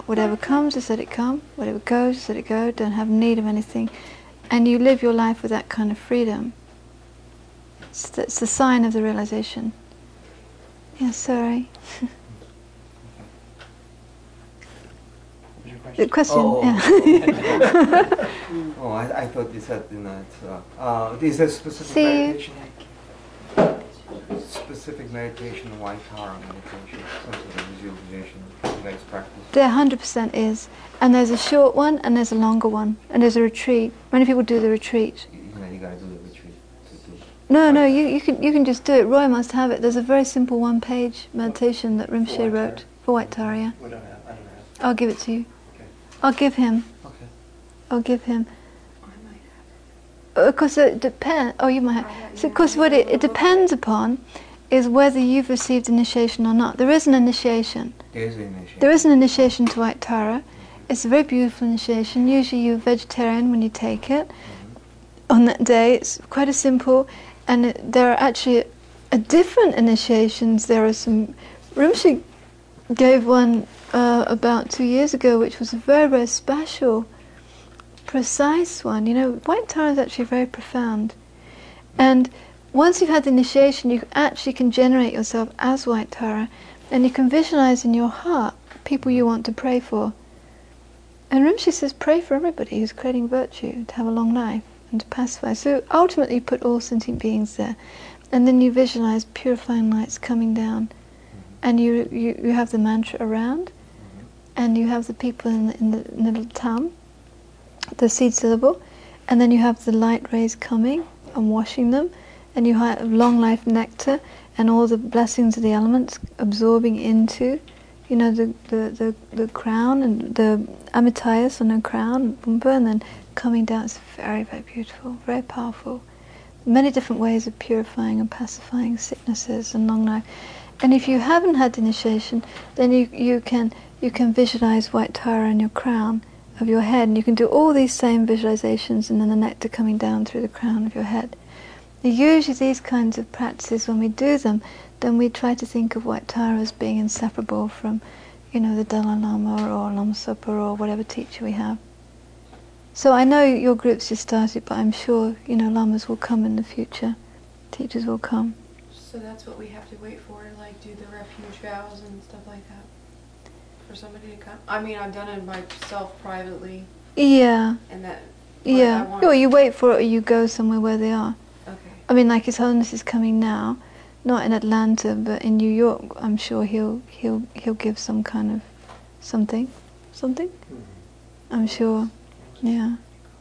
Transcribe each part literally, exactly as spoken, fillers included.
Whatever comes, just let it come. Whatever goes, just let it go. Don't have need of anything. And you live your life with that kind of freedom. It's the, it's the sign of the realization. Yeah, sorry. The question, oh, yeah. oh, I, I thought you said, you know, it's, uh, uh, is there specific See meditation? Specific meditation, white tower meditation, some sort of visualization you guys practice? There one hundred percent is. And there's a short one and there's a longer one. And there's a retreat. Many people do the retreat. You, you know, you gotta do the retreat. To do No, no, you, you can you can just do it. Roy must have it. There's a very simple one-page meditation that Rinpoche wrote for White Tara. Yeah. We don't have, I don't have. I'll give it to you. Okay. I'll give him. Okay. I'll give him. Because it depends. Oh, you might have. So, of course, what it, it depends upon is whether you've received initiation or not. There is an initiation. There is an initiation. There is an initiation to White Tara. It's a very beautiful initiation. Usually, you're vegetarian when you take it. Mm-hmm. On that day, it's quite a simple. And it, there are actually a, a different initiations. There are some. Rinpoche gave one uh, about two years ago, which was a very, very special, precise one. You know, White Tara is actually very profound. And once you've had the initiation, you actually can generate yourself as White Tara, and you can visualize in your heart people you want to pray for. And Rinpoche says, pray for everybody who's creating virtue, to have a long life and to pacify. So ultimately you put all sentient beings there, and then you visualize purifying lights coming down, and you you, you have the mantra around, and you have the people in the, in the, in the little tam, the seed syllable, and then you have the light rays coming and washing them, and you have long life nectar and all the blessings of the elements absorbing into, you know, the the, the, the crown and the amitayas on the crown, and then coming down. It's very, very beautiful, very powerful. Many different ways of purifying and pacifying sicknesses and long life. And if you haven't had the initiation, then you you can you can visualize White Tara in your crown of your head, and you can do all these same visualizations, and then the nectar coming down through the crown of your head. Usually these kinds of practices, when we do them, then we try to think of White Tara as being inseparable from, you know, the Dalai Lama or Lama Zopa or whatever teacher we have. So I know your group's just started, but I'm sure, you know, Lamas will come in the future. Teachers will come. So that's what we have to wait for, to like do the refuge vows and stuff like that? For somebody to come? I mean, I've done it myself privately. Yeah. And that. Yeah. Or you wait for it, or you go somewhere where they are. Okay. I mean, like His Holiness is coming now, not in Atlanta, but in New York. I'm sure he'll he'll he'll give some kind of something, something. Mm-hmm. I'm sure. Yeah.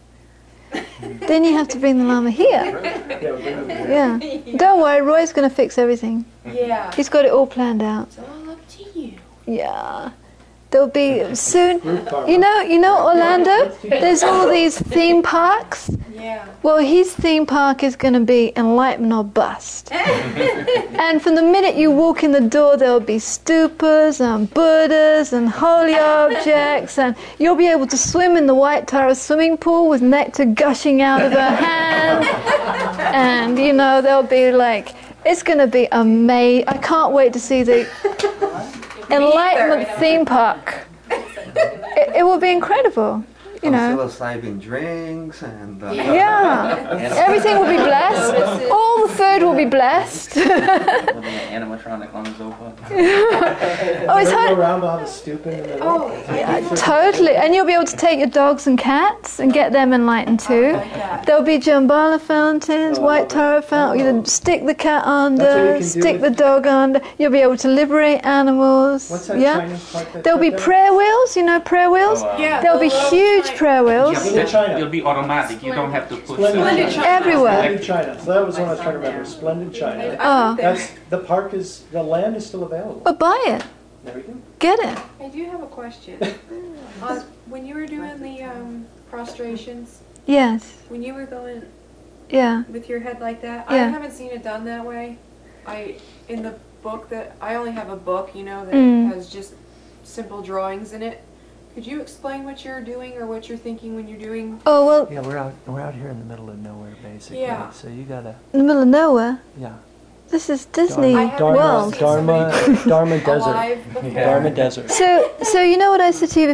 Then you have to bring the Lama here. Yeah. Don't worry, Roy's going to fix everything. Yeah. He's got it all planned out. It's all up to you. Yeah. There'll be soon, you know, you know Orlando? There's all these theme parks. Yeah. Well, his theme park is going to be enlightenment or bust. And from the minute you walk in the door, there'll be stupas and Buddhas and holy objects, and you'll be able to swim in the White Tara swimming pool with nectar gushing out of her hand. And, you know, there'll be like, it's going to be amazing. I can't wait to see the Enlightenment theme park. It, it will be incredible, you know. Psilocybin drinks and uh, yeah, everything will be blessed. All the food will be blessed. Animatronic Lama Zopa. Oh, it's hard. Go around, we'll have a stoop in the middle. Oh, yeah, totally. And you'll be able to take your dogs and cats and get them enlightened too. There'll be Jambala fountains, oh, White Tara fountain. You can stick the cat under, stick the with... dog under. You'll be able to liberate animals. What's that yeah. Chinese park that's There'll be there? prayer wheels. You know prayer wheels. Oh, wow. Yeah. There'll be huge China. prayer wheels. Yeah, China. it'll be automatic. You don't have to push Splendid it. China. Everywhere. Splendid China. So that was what I was trying to remember. Splendid China. Oh. That's the park is the land is still available. But buy it. There we go. Get it. I do have a question. uh, when you were doing the um, prostrations, Yes. when you were going Yeah. with your head like that, I Yeah. haven't seen it done that way. I in the book that I only have a book, you know, that Mm. has just simple drawings in it. Could you explain what you're doing or what you're thinking when you're doing? Oh well. Yeah, we're out we're out here in the middle of nowhere, basically. Yeah. So you gotta. In the middle of nowhere. Yeah. This is Disney I haven't Dharma, World. seen Dharma, somebody Dharma Desert. alive before. Dharma Desert. So, so you know what I said to you